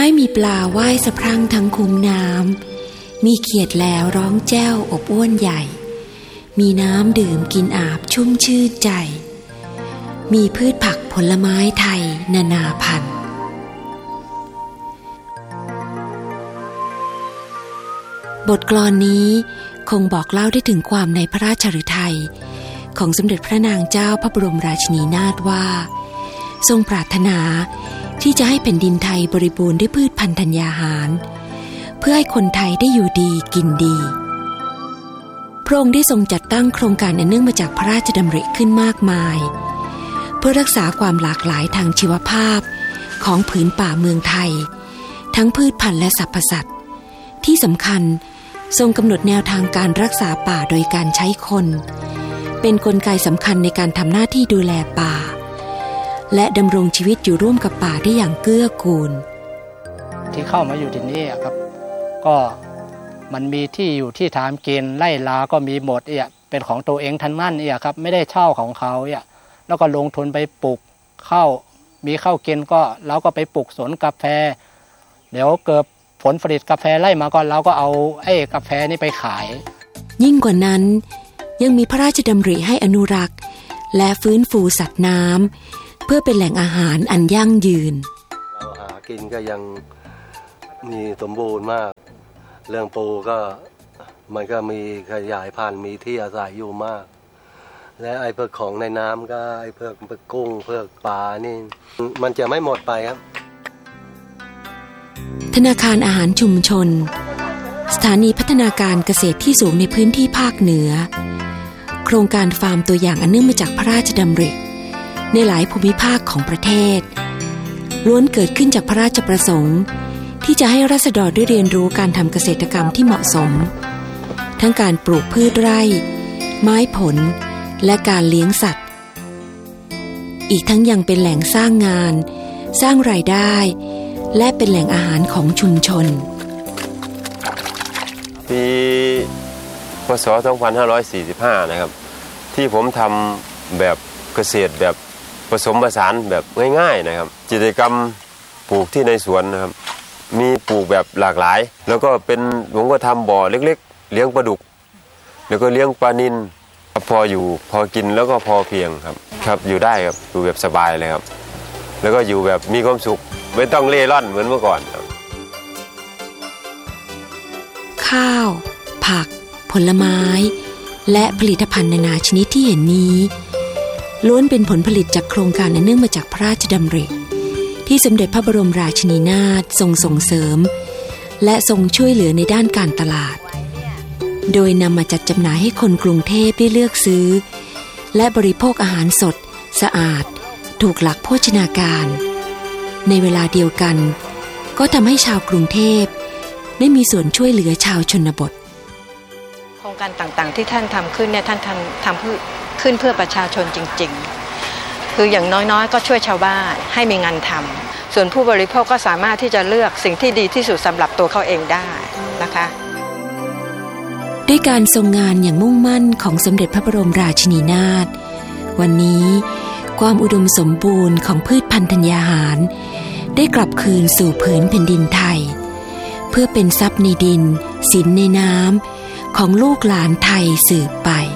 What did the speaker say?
ให้มีปลาว่ายสะพรั่งทั้งคุ้งน้ำมีเขียดแล้วร้องแจ้วอบอ้วนใหญ่มีน้ำดื่มกินอาบชุ่มชื่นใจมีพืชผักผลไม้ไทยนานาพันธุ์บทกลอนนี้คงบอกเล่าได้ถึงความในพระราชฤทัยของสมเด็จพระนางเจ้าพระบรมราชินีนาถว่าทรงปรารถนาที่จะให้แผ่นดินไทยบริบูรณ์ด้วยพืชพันธุ์ธัญญาหารเพื่อให้คนไทยได้อยู่ดีกินดีพระองค์ได้ทรงจัดตั้งโครงการอันเนื่องมาจากพระราชดำริขึ้นมากมายเพื่อรักษาความหลากหลายทางชีวภาพของผืนป่าเมืองไทยทั้งพืชพันธุ์และสรรพสัตว์ที่สำคัญทรงกำหนดแนวทางการรักษาป่าโดยการใช้คนเป็นกลไกสำคัญในการทำหน้าที่ดูแลป่าและดำรงชีวิตอยู่ร่วมกับป่าได้อย่างเกื้อกูลที่เข้ามาอยู่ที่นี่ครับก็มันมีที่อยู่ที่ทำกินไร่ลาก็มีหมดเป็นของตัวเองทั้งนั้นครับไม่ได้เช่าของเขาแล้วก็ลงทุนไปปลูกข้าวมีข้าวกินก็เราก็ไปปลูกสวนกาแฟเดี๋ยวเกิดผลผลิตกาแฟไล่มาก็เราก็เอากาแฟนี่ไปขายยิ่งกว่านั้นยังมีพระราชดำริให้อนุรักษ์และฟื้นฟูสัตว์น้ำเพื่อเป็นแหล่งอาหารอันยั่งยืนเราหากินก็ยังมีสมบูรณ์มากเรื่องปูก็มันก็มีขยายพันธุ์มีที่อาศัยอยู่มากและไอ้เพิกของในน้ำก็ไอ้เพิกกุ้งเพิกปลานี่มันจะไม่หมดไปครับธนาคารอาหารชุมชนสถานีพัฒนาการเกษตรที่สูงในพื้นที่ภาคเหนือโครงการฟาร์มตัวอย่างอันเนื่องมาจากพระราชดำริในหลายภูมิภาคของประเทศล้วนเกิดขึ้นจากพระราชประสงค์ที่จะให้ราษฎรได้เรียนรู้การทำเกษตรกรรมที่เหมาะสมทั้งการปลูกพืชไร่ไม้ผลและการเลี้ยงสัตว์อีกทั้งยังเป็นแหล่งสร้างงานสร้างรายได้และเป็นแหล่งอาหารของชุมชนปีพ.ศ. 2545นะครับที่ผมทำแบบเกษตรแบบผสมผสานแบบง่ายๆนะครับกิจกรรมปลูกที่ในสวนนะครับมีปลูกแบบหลากหลายแล้วก็เป็นผมก็ทำบ่อเล็กๆเลี้ยงปลาดุกแล้วก็เลี้ยงปลานิลพออยู่พอกินแล้วก็พอเพียงครับอยู่ได้ครับอยู่แบบสบายเลยครับแล้วก็อยู่แบบมีความสุขไม่ต้องเล่ร่อนเหมือนเมื่อก่อนครับข้าวผักผลไม้และผลิตภัณฑ์นานาชนิดที่เห็นนี้ล้วนเป็นผลผลิตจากโครงการอันเนื่องมาจากพระราชดำริที่สมเด็จพระบรมราชินีนาถทรงส่งเสริมและทรงช่วยเหลือในด้านการตลาดโดยนำมาจัดจำหน่ายให้คนกรุงเทพได้เลือกซื้อและบริโภคอาหารสดสะอาดถูกหลักโภชนาการในเวลาเดียวกันก็ทำให้ชาวกรุงเทพได้มีส่วนช่วยเหลือชาวชนบทโครงการต่างๆที่ท่านทำขึ้นเนี่ยท่านทำขึ้นเพื่อประชาชนจริงๆคืออย่างน้อยๆก็ช่วยชาวบ้านให้มีงานทำส่วนผู้บริโภคก็สามารถที่จะเลือกสิ่งที่ดีที่สุดสำหรับตัวเขาเองได้นะคะด้วยการทรงงานอย่างมุ่งมั่นของสมเด็จพระบรมราชินีนาถวันนี้ความอุดมสมบูรณ์ของพืชพันธุ์ธัญญาหารได้กลับคืนสู่ผืนแผ่นดินไทยเพื่อเป็นทรัพย์ในดินสินในน้ำของลูกหลานไทยสืบไป